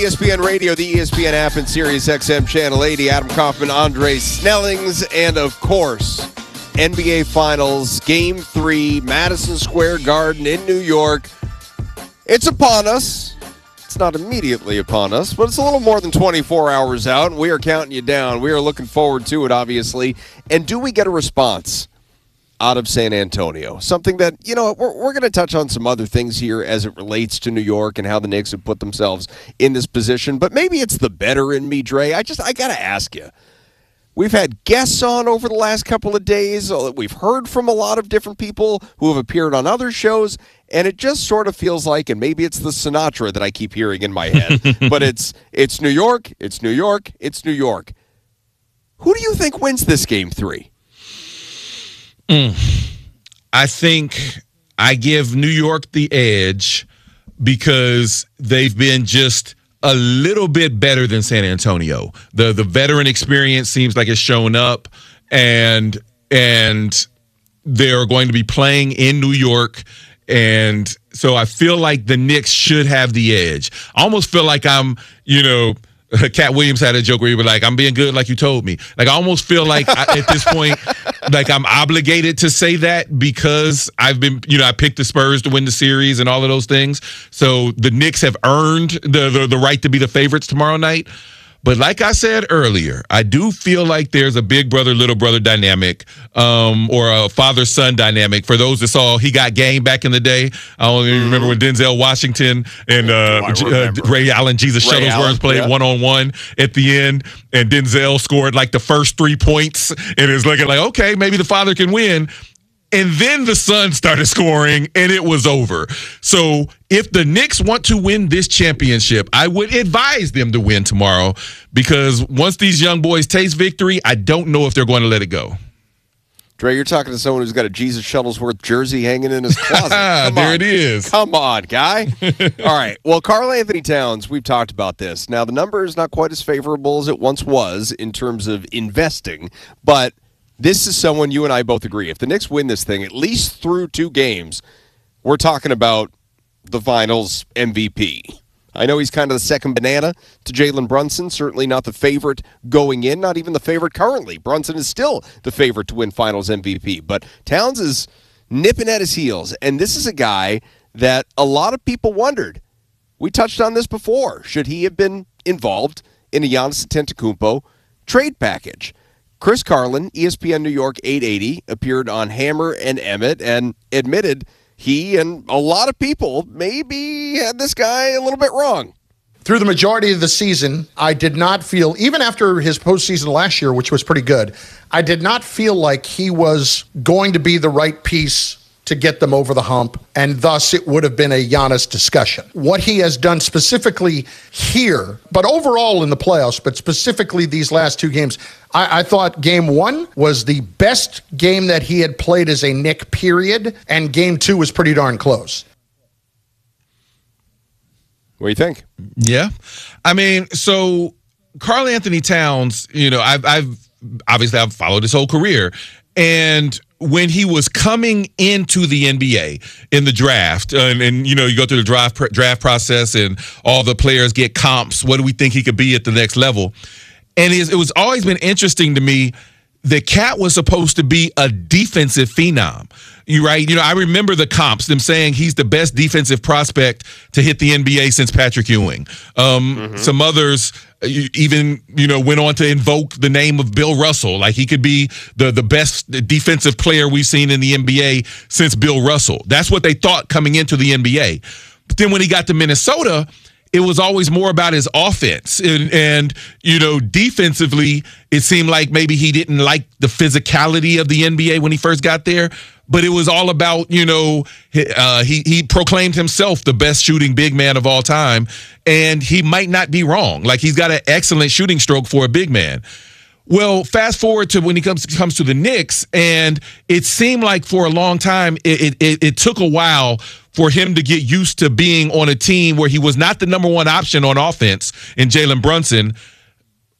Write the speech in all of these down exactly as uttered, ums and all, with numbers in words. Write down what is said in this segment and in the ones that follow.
E S P N Radio, the E S P N app, and Sirius X M Channel eighty. Adam Kaufman, Andre Snellings, and of course, N B A Finals, Game three, Madison Square Garden in New York. It's upon us. It's not immediately upon us, but it's a little more than twenty-four hours out, and we are counting you down. We are looking forward to it, obviously. And do we get a response out of San Antonio? Something that, you know, we're, we're going to touch on some other things here as it relates to New York and how the Knicks have put themselves in this position. But maybe it's the better in me, Dre. I just, I got to ask you. We've had guests on over the last couple of days. We've heard from a lot of different people who have appeared on other shows, and it just sort of feels like, and maybe it's the Sinatra that I keep hearing in my head, but it's it's New York, it's New York, it's New York. Who do you think wins this game three? Mm. I think I give New York the edge because they've been just a little bit better than San Antonio. The the veteran experience seems like it's shown up, and and they're going to be playing in New York, and so I feel like the Knicks should have the edge. I almost feel like I'm, you know, Cat Williams had a joke where he was like, I'm being good like you told me. Like, I almost feel like I, at this point, like I'm obligated to say that because I've been, you know, I picked the Spurs to win the series and all of those things. So the Knicks have earned the, the, the right to be the favorites tomorrow night. But like I said earlier, I do feel like there's a big brother, little brother dynamic, um, or a father-son dynamic. For those that saw He Got Game back in the day, I only mm-hmm. remember when Denzel Washington and uh, uh, Ray Allen, Jesus Ray Shuttlesworth Allen, played yeah. one-on-one at the end, and Denzel scored like the first three points, and it's looking like, okay, maybe the father can win. And then the son started scoring, and it was over. So if the Knicks want to win this championship, I would advise them to win tomorrow, because once these young boys taste victory, I don't know if they're going to let it go. Dre, you're talking to someone who's got a Jesus Shuttlesworth jersey hanging in his closet. Come there on. It is. Come on, guy. All right. Well, Karl Anthony Towns, we've talked about this. Now, the number is not quite as favorable as it once was in terms of investing, but this is someone you and I both agree. If the Knicks win this thing, at least through two games, we're talking about the Finals M V P. I know he's kind of the second banana to Jalen Brunson, certainly not the favorite going in, not even the favorite currently. Brunson is still the favorite to win Finals M V P, but Towns is nipping at his heels, and this is a guy that a lot of people wondered. We touched on this before. Should he have been involved in a Giannis Antetokounmpo trade package? Chris Carlin, E S P N New York eight eighty, appeared on Hammer and Emmett and admitted he and a lot of people maybe had this guy a little bit wrong. Through the majority of the season, I did not feel, even after his postseason last year, which was pretty good, I did not feel like he was going to be the right piece to get them over the hump, and thus it would have been a Giannis discussion. What he has done specifically here, but overall in the playoffs, but specifically these last two games, I, I thought game one was the best game that he had played as a Knick, period, and game two was pretty darn close. What do you think? Yeah. I mean, so Karl Anthony Towns, you know, I've, I've obviously I've followed his whole career, and when he was coming into the N B A in the draft, and, and you know, you go through the draft draft process and all the players get comps, what do we think he could be at the next level? And it was always been interesting to me, the Cat was supposed to be a defensive phenom. You right? You know, I remember the comps, them saying he's the best defensive prospect to hit the N B A since Patrick Ewing. Um, mm-hmm. Some others even, you know, went on to invoke the name of Bill Russell. Like he could be the, the best defensive player we've seen in the N B A since Bill Russell. That's what they thought coming into the N B A. But then when he got to Minnesota, it was always more about his offense. And, and, you know, defensively, it seemed like maybe he didn't like the physicality of the N B A when he first got there. But it was all about, you know, uh, he, he proclaimed himself the best shooting big man of all time. And he might not be wrong. Like, he's got an excellent shooting stroke for a big man. Well, fast forward to when he comes comes to the Knicks, and it seemed like for a long time, it, it, it took a while for him to get used to being on a team where he was not the number one option on offense in Jalen Brunson.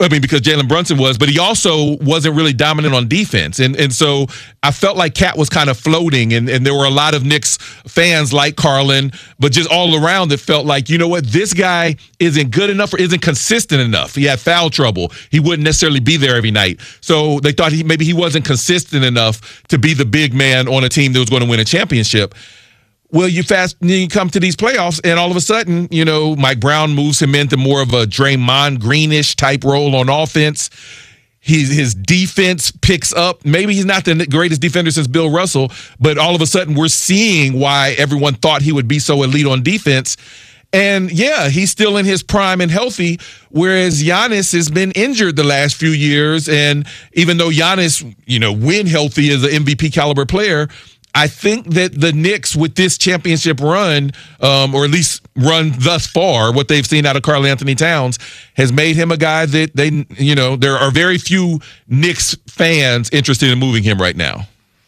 I mean, because Jalen Brunson was, but he also wasn't really dominant on defense. And and so I felt like Cat was kind of floating, and, and there were a lot of Knicks fans like Carlin, but just all around that felt like, you know what, this guy isn't good enough or isn't consistent enough. He had foul trouble. He wouldn't necessarily be there every night. So they thought he maybe he wasn't consistent enough to be the big man on a team that was going to win a championship. Well, you fast, you come to these playoffs, and all of a sudden, you know, Mike Brown moves him into more of a Draymond Greenish type role on offense. He, his defense picks up. Maybe he's not the greatest defender since Bill Russell, but all of a sudden we're seeing why everyone thought he would be so elite on defense. And, yeah, he's still in his prime and healthy, whereas Giannis has been injured the last few years. And even though Giannis, you know, when healthy is an M V P caliber player, I think that the Knicks, with this championship run, um, or at least run thus far, what they've seen out of Karl Anthony Towns, has made him a guy that they, you know, there are very few Knicks fans interested in moving him right now.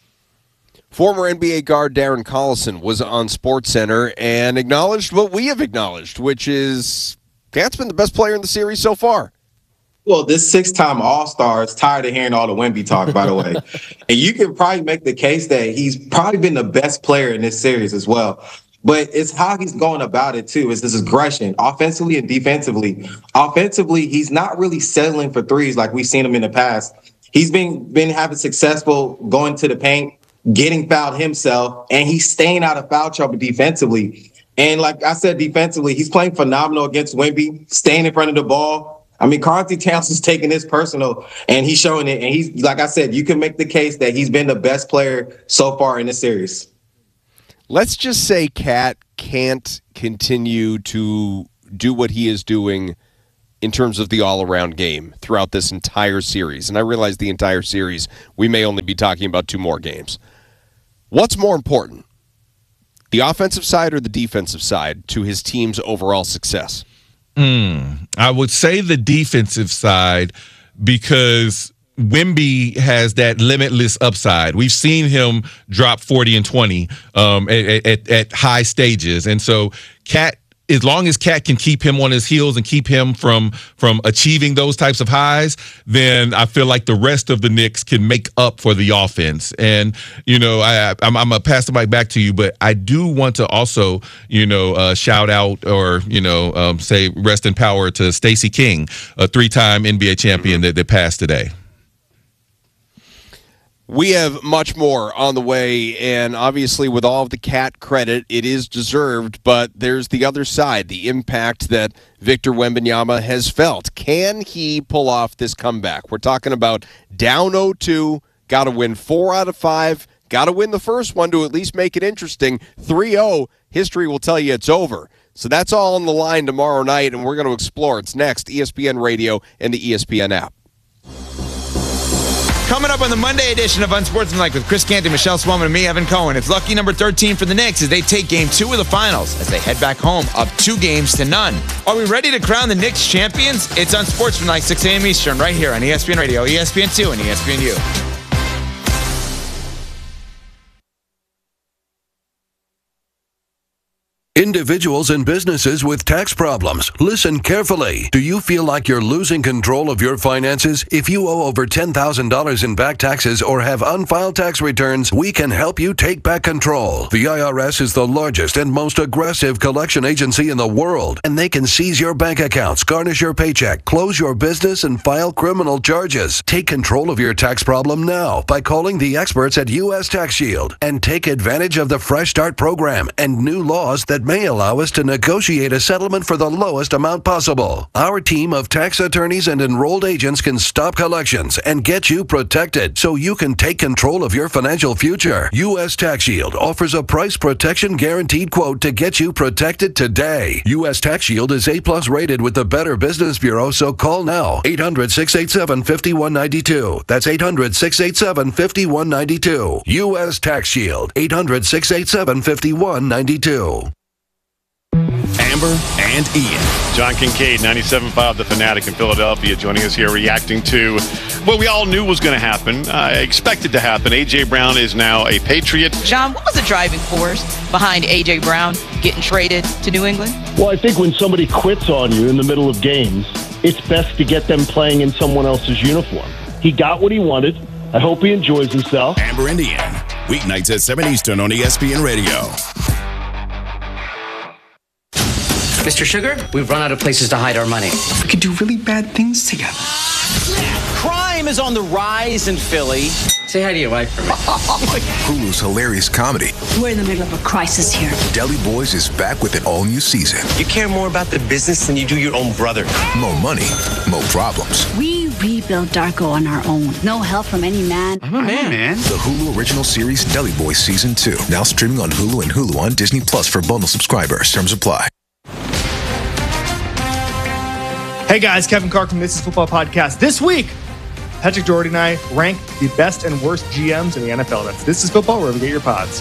Former N B A guard Darren Collison was on SportsCenter and acknowledged what we have acknowledged, which is Cat's been the best player in the series so far. Well, this six-time All-Star is tired of hearing all the Wemby talk, by the way. And you can probably make the case that he's probably been the best player in this series as well. But it's how he's going about it, too. It's this aggression, offensively and defensively. Offensively, he's not really settling for threes like we've seen him in the past. He's been, been having successful going to the paint, getting fouled himself, and he's staying out of foul trouble defensively. And like I said, defensively, he's playing phenomenal against Wemby, staying in front of the ball. I mean, Karl Anthony Towns is taking this personal, and he's showing it. And he's, like I said, you can make the case that he's been the best player so far in this series. Let's just say Cat can't continue to do what he is doing in terms of the all-around game throughout this entire series. And I realize the entire series, we may only be talking about two more games. What's more important, the offensive side or the defensive side to his team's overall success? Mm, I would say the defensive side, because Wemby has that limitless upside. We've seen him drop forty and twenty um, at, at, at high stages. And so Cat, as long as Cat can keep him on his heels and keep him from from achieving those types of highs, then I feel like the rest of the Knicks can make up for the offense. And, you know, I, I'm, I'm going to pass the mic back to you, but I do want to also, you know, uh, shout out or, you know, um, say rest in power to Stacey King, a three-time N B A champion that, that passed today. We have much more on the way, and obviously with all of the Cat credit, it is deserved, but there's the other side, the impact that Victor Wembanyama has felt. Can he pull off this comeback? We're talking about down oh two, got to win four out of five, got to win the first one to at least make it interesting. three oh, history will tell you it's over. So that's all on the line tomorrow night, and we're going to explore. It's next, E S P N Radio and the E S P N app. Coming up on the Monday edition of Unsportsmanlike with Chris Canty, Michelle Swellman, and me, Evan Cohen. It's lucky number thirteen for the Knicks as they take game two of the finals as they head back home up two games to none. Are we ready to crown the Knicks champions? It's Unsportsmanlike, six a.m. Eastern, right here on E S P N Radio, E S P N two, and E S P N U. Individuals and businesses with tax problems, listen carefully. Do you feel like you're losing control of your finances? If you owe over ten thousand dollars in back taxes or have unfiled tax returns, we can help you take back control. The I R S is the largest and most aggressive collection agency in the world, and they can seize your bank accounts, garnish your paycheck, close your business, and file criminal charges. Take control of your tax problem now by calling the experts at U S Tax Shield and take advantage of the Fresh Start program and new laws that may allow us to negotiate a settlement for the lowest amount possible. Our team of tax attorneys and enrolled agents can stop collections and get you protected so you can take control of your financial future. U S Tax Shield offers a price protection guaranteed quote to get you protected today. U S Tax Shield is A plus rated with the Better Business Bureau, so call now. eight hundred, six eight seven, five one nine two. That's eight hundred, six eight seven, five one nine two. U S Tax Shield. eight hundred, six eight seven, five one nine two. Amber and Ian. John Kincaid, ninety-seven point five The Fanatic in Philadelphia, joining us here, reacting to what we all knew was going to happen, uh, expected to happen. A J. Brown is now a Patriot. John, what was the driving force behind A J. Brown getting traded to New England? Well, I think when somebody quits on you in the middle of games, it's best to get them playing in someone else's uniform. He got what he wanted. I hope he enjoys himself. Amber and Ian, weeknights at seven Eastern on E S P N Radio. Mister Sugar, we've run out of places to hide our money. We could do really bad things together. Crime is on the rise in Philly. Say hi to your wife for me. Hulu's hilarious comedy, We're in the middle of a crisis here. Deli Boys, is back with an all-new season. You care more about the business than you do your own brother. More money, more problems. We rebuilt Darko on our own. No help from any man. I'm a man. man. The Hulu original series Deli Boys Season two. Now streaming on Hulu and Hulu on Disney Plus for bundle subscribers. Terms apply. Hey guys, Kevin Clark from This Is Football Podcast. This week, Patrick Doherty and I rank the best and worst G Ms in the N F L. That's This Is Football, wherever you get your pods.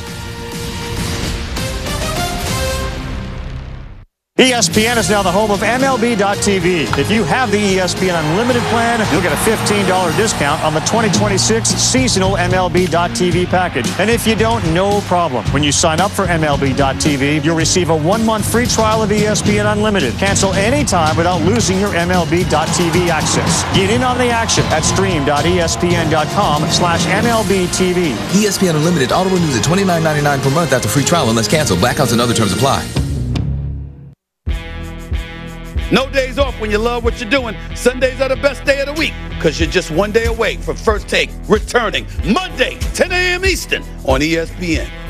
E S P N is now the home of M L B dot T V. If you have the E S P N Unlimited plan, you'll get a fifteen dollars discount on the twenty twenty-six seasonal M L B dot T V package. And if you don't, no problem. When you sign up for M L B dot T V, you'll receive a one-month free trial of E S P N Unlimited. Cancel anytime without losing your M L B dot T V access. Get in on the action at stream dot E S P N dot com slash M L B T V. E S P N Unlimited auto renews at twenty-nine ninety-nine per month after free trial unless canceled. Blackouts and other terms apply. No days off when you love what you're doing. Sundays are the best day of the week because you're just one day away from First Take returning Monday, ten a.m. Eastern on E S P N.